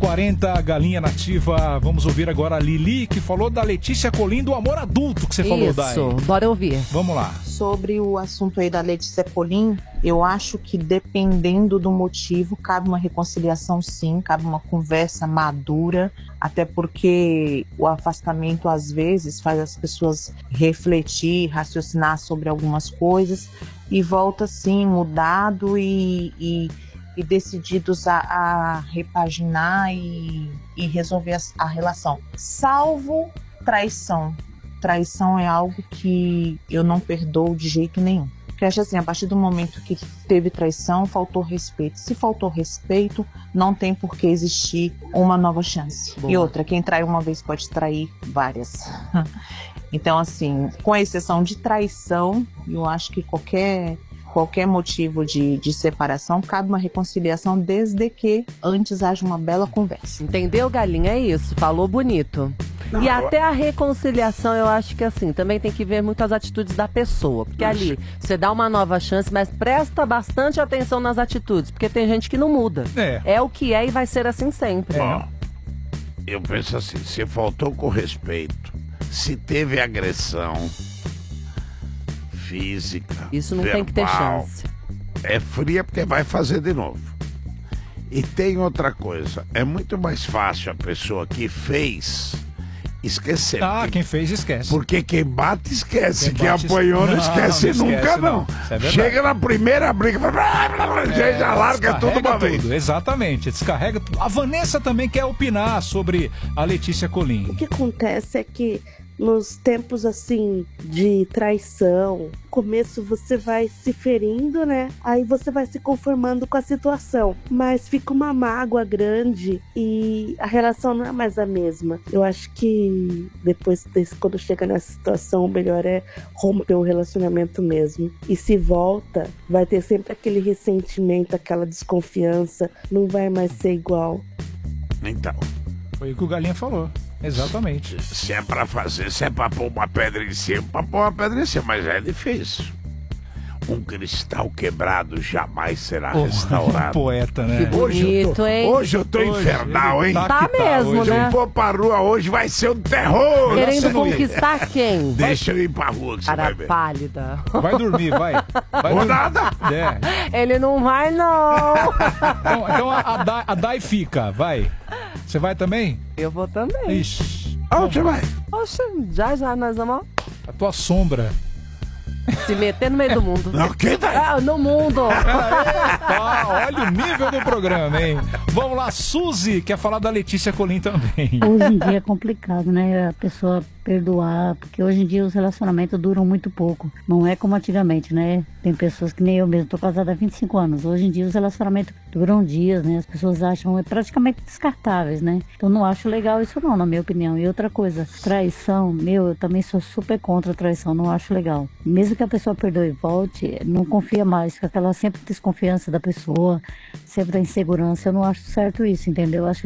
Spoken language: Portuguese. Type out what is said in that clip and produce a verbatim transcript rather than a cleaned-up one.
quarenta, Galinha Nativa. Vamos ouvir agora a Lili, que falou da Letícia Colin, do amor adulto que você falou, Dai. Isso, bora ouvir. Vamos lá. Sobre o assunto aí da Letícia Colin, eu acho que dependendo do motivo, cabe uma reconciliação sim, cabe uma conversa madura, até porque o afastamento às vezes faz as pessoas refletir, raciocinar sobre algumas coisas e volta sim mudado e, e, e decididos a, a repaginar e, e resolver a, a relação. Salvo traição. Traição é algo que eu não perdoo de jeito nenhum. Porque acho assim, a partir do momento que teve traição, faltou respeito. Se faltou respeito, não tem por que existir uma nova chance. Boa. E outra, quem trai uma vez pode trair várias. Então assim, com exceção de traição, eu acho que qualquer... qualquer motivo de, de separação, cabe uma reconciliação desde que antes haja uma bela conversa. Entendeu, Galinha? É isso, falou bonito. Não, e até a reconciliação, eu acho que assim, também tem que ver muitas atitudes da pessoa. Porque ali, você dá uma nova chance, mas presta bastante atenção nas atitudes, porque tem gente que não muda. É, é o que é e vai ser assim sempre. Ó, né? Eu penso assim, se faltou com respeito, se teve agressão física, isso não verbal, tem que ter chance. É fria porque vai fazer de novo. E tem outra coisa, é muito mais fácil a pessoa que fez esquecer. Ah, porque, quem fez esquece. Porque quem bate esquece, quem, quem bate, apanhou não, não esquece não nunca esquece, não. não. É chega na primeira briga, é, já larga tudo uma tudo, vez. Exatamente, descarrega tudo. A Vanessa também quer opinar sobre a Letícia Colin. O que acontece é que nos tempos assim de traição, começo você vai se ferindo, né? Aí você vai se conformando com a situação, mas fica uma mágoa grande e a relação não é mais a mesma. Eu acho que depois desse, quando chega nessa situação, o melhor é romper o relacionamento mesmo. E se volta, vai ter sempre aquele ressentimento, aquela desconfiança, não vai mais ser igual. Então, foi o que o Galinha falou. Exatamente. Se, se é pra fazer, se é pra pôr uma pedra em cima, pra pôr uma pedra em cima, mas é difícil. Um cristal quebrado jamais será oh, restaurado. Poeta, né? Que bonito, hoje eu tô, hein? Hoje eu tô hoje, infernal, hein? Tá, tá mesmo, hoje, né? Se eu for pra rua hoje, vai ser um terror. Querendo conquistar quem? Deixa eu ir pra rua que você Cara vai ver. pálida. Vai dormir, vai. vai Ou dormir. nada. É. Ele não vai, não. Então, então a, a, Dai, a Dai fica, vai. Você vai também? Eu vou também. Ixi. Aonde você vai? Poxa, já já nós vamos... A tua sombra. Se meter no meio do mundo. Não, que ah, no mundo. Eita, olha o nível do programa, hein? Vamos lá, Suzy quer falar da Letícia Colin também. Hoje em dia é complicado, né? A pessoa perdoar, porque hoje em dia os relacionamentos duram muito pouco. Não é como antigamente, né? Tem pessoas que nem eu mesmo, tô casada há vinte e cinco anos. Hoje em dia os relacionamentos duram dias, né? As pessoas acham é praticamente descartáveis, né? Então não acho legal isso não, na minha opinião. E outra coisa, traição, meu, eu também sou super contra a traição, não acho legal. Mesmo que a pessoa perdoe e volte, não confia mais, com aquela sempre desconfiança da pessoa, sempre a insegurança, eu não acho certo isso, entendeu? Eu acho